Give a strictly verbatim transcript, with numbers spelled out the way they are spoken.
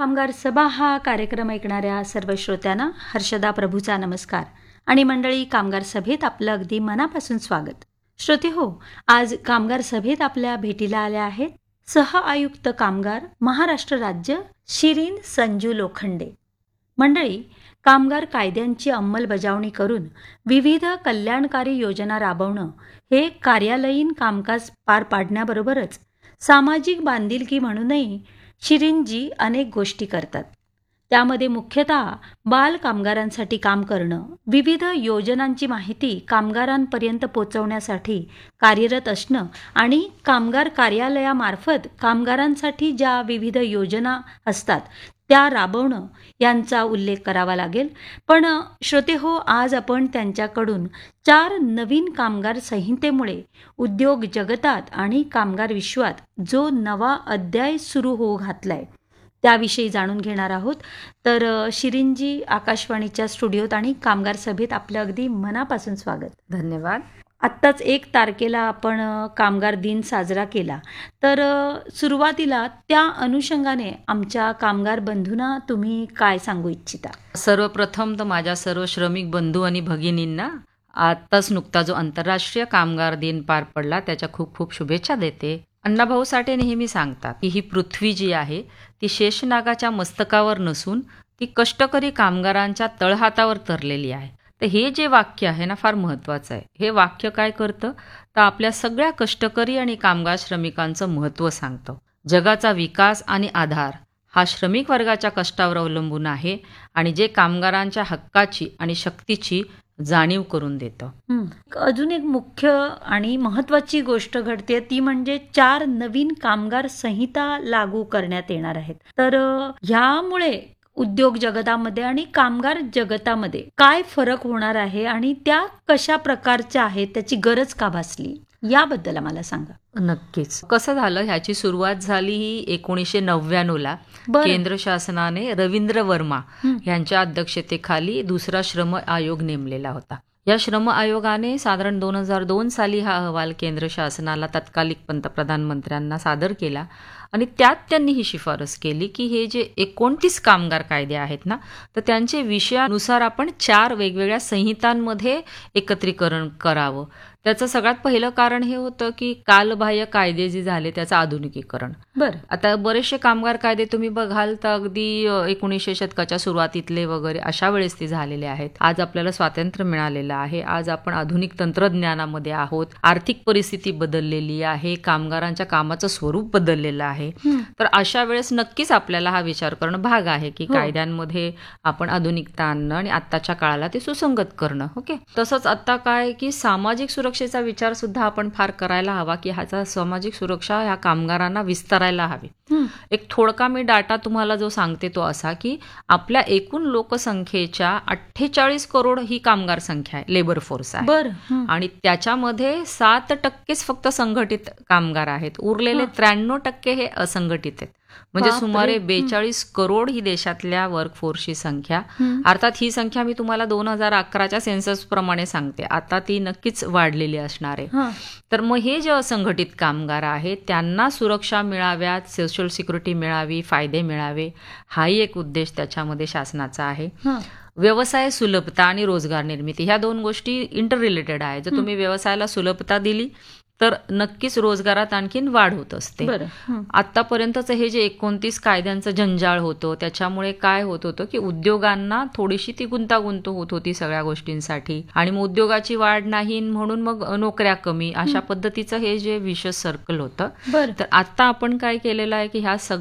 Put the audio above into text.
कामगार सभा हा कार्यक्रम ऐकणाऱ्या सर्व श्रोत्यांना हर्षदा प्रभूचा नमस्कार आणि मंडळी, कामगार सभेत आपलं अगदी मनापासून स्वागत. श्रोते हो, आज कामगार सभेत आपल्या भेटीला आल्या आहेत सह आयुक्त कामगार महाराष्ट्र राज्य शिरीन संजू लोखंडे. मंडळी, कामगार कायद्यांची अंमलबजावणी करून विविध कल्याणकारी योजना राबवणं हे कार्यालयीन कामकाज पार पाडण्याबरोबरच सामाजिक बांधिलकी म्हणूनही शिरीनजी अनेक गोष्टी करतात. त्यामध्ये मुख्यतः बाल कामगारांसाठी काम करणं, विविध योजनांची माहिती कामगारांपर्यंत पोहोचवण्यासाठी कार्यरत असणं आणि कामगार कार्यालयामार्फत कामगारांसाठी ज्या विविध योजना असतात त्या राबवणं यांचा उल्लेख करावा लागेल. पण श्रोते हो, आज आपण त्यांच्याकडून चार नवीन कामगार संहितेमुळे उद्योग जगतात आणि कामगार विश्वात जो नवा अध्याय सुरू होऊ घातलाय त्याविषयी जाणून घेणार आहोत. तर शिरीनजी, आकाशवाणीच्या स्टुडिओत आणि कामगार सभेत आपलं अगदी मनापासून स्वागत. धन्यवाद. आत्ताच एक तारखेला आपण कामगार दिन साजरा केला, तर सुरुवातीला त्या अनुषंगाने आमच्या कामगार बंधूंना तुम्ही काय सांगू इच्छिता? सर्वप्रथम तर माझ्या सर्व श्रमिक बंधू आणि भगिनींना आत्ताच नुकता जो आंतरराष्ट्रीय कामगार दिन पार पडला त्याच्या खूप खूप शुभेच्छा देते. अण्णाभाऊ साठे नेहमी सांगतात की ही पृथ्वी जी आहे ती शेषनागाच्या मस्तकावर नसून ती कष्टकरी कामगारांच्या तळहातावर तरलेली आहे. तर हे जे वाक्य आहे ना, फार महत्त्वाचं आहे. हे वाक्य काय करतं तर आपल्या सगळ्या कष्टकरी आणि कामगार श्रमिकांचं महत्त्व सांगतं. जगाचा विकास आणि आधार हा श्रमिक वर्गाच्या कष्टावर अवलंबून आहे आणि जे कामगारांच्या हक्काची आणि शक्तीची जाणीव करून देतं. अजून एक मुख्य आणि महत्त्वाची गोष्ट घडते ती म्हणजे चार नवीन कामगार संहिता लागू करण्यात येणार आहेत. तर ह्यामुळे उद्योग जगतामध्ये आणि कामगार जगतामध्ये काय फरक होणार आहे आणि त्या कशा प्रकारच्या आहेत, त्याची गरज का भासली, याबद्दल आम्हाला सांगा. नक्कीच. कसं झालं, ह्याची सुरुवात झाली ही एकोणीसशे नव्याण्णव ला केंद्र शासनाने रवींद्र वर्मा यांच्या अध्यक्षतेखाली दुसरा श्रम आयोग नेमलेला होता. या श्रम आयोगाने साधारण दोन हजार दोन साली हा अहवाल केंद्र शासनाला तत्कालिक पंतप्रधान मंत्र्यांना सादर केला आणि त्यात त्यांनी ही शिफारस केली की हे जे एकोणतीस कामगार कायदे आहेत ना, तर त्यांचे विषयानुसार आपण चार वेगवेगळ्या संहितांमध्ये एकत्रीकरण करावं. त्याचं सगळ्यात पहिलं कारण हे होतं की कालबाह्य कायदे जे झाले त्याचं आधुनिकीकरण. बरं, आता बरेचसे कामगार कायदे तुम्ही बघाल तर अगदी एकोणीसशे शतकाच्या सुरुवातीतले वगैरे अशा वेळेस ते झालेले आहेत. आज आपल्याला स्वातंत्र्य मिळालेलं आहे, आज आपण आधुनिक तंत्रज्ञानामध्ये आहोत, आर्थिक परिस्थिती बदललेली आहे, कामगारांच्या कामाचं स्वरूप बदललेलं आहे. तर अशा वेळेस नक्कीच आपल्याला हा विचार करणं भाग आहे की कायद्यांमध्ये आपण आधुनिकता आणणं आणि आत्ताच्या काळाला ते सुसंगत करणं. ओके. तसंच आता काय की सामाजिक सुरक्षेचा विचार सुद्धा आपण फार करायला हवा की ह्याचा सामाजिक सुरक्षा ह्या कामगारांना विस्तारायला हवी. एक थोडका मी डाटा तुम्हाला जो सांगते तो असा की आपल्या एकूण लोकसंख्येच्या अठ्ठेचाळीस करोड ही कामगार संख्या आहे, लेबर फोर्स आहे. बरं. आणि त्याच्यामध्ये सात टक्केच फक्त संघटित कामगार आहेत, उरलेले त्र्याण्णव टक्के हे असंघटित आहेत. म्हणजे सुमारे बेचाळीस करोड ही देशातल्या वर्कफोर्सची संख्या. अर्थात ही संख्या मी तुम्हाला दोन हजार अकराच्या सेन्सस प्रमाणे सांगते, आता ती नक्कीच वाढलेली असणार आहे. तर मग हे जे असंघटित कामगार आहेत त्यांना सुरक्षा मिळाव्यात, सोशल सिक्युरिटी मिळावी, फायदे मिळावे, हाही एक उद्देश त्याच्यामध्ये शासनाचा आहे. व्यवसाय सुलभता आणि रोजगार निर्मिती ह्या दोन गोष्टी इंटर रिलेटेड आहे. जर तुम्ही व्यवसायाला सुलभता दिली तर नक्कीच रोजगारात आणखीन वाढ होत असते. आतापर्यंतचं हे जे एकोणतीस कायद्यांचं जंजाळ होतं त्याच्यामुळे काय होत होतं की उद्योगांना थोडीशी ती गुंतागुंत होत होती सगळ्या गोष्टींसाठी आणि मग उद्योगाची वाढ नाही म्हणून मग नोकऱ्या कमी, अशा पद्धतीचं हे जे विशेष सर्कल होतं. तर आता आपण काय केलेलं आहे की ह्या